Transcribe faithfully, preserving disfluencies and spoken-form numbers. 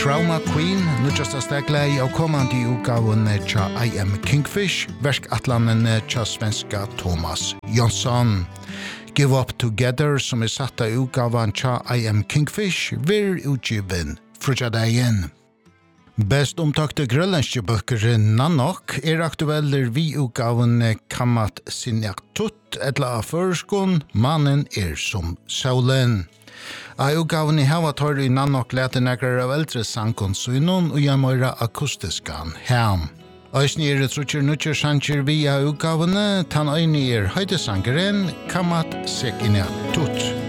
Trauma Queen, nutjasta stegleie av kommande utgaven tja I Am Kingfish, verkatlanen tja svenska Thomas Jonsson. Give Up Together, som er satt av utgaven tja I Am Kingfish, vir utgiven frutjadagen. Best omtakte grønlandske bøker Nanook er aktueller vi utgaven Kammat Sinjak Tutt, etla av førskon, mannen er som saulen. I utgaven I hava tar I Nanook lete nekrar av eldre sankon synon og jamøyra akustiskan hem. Øysni er trutjer nutjer sanger vi av utgavene, tan øyni er høydesangeren Kammat Sinjak Tutt.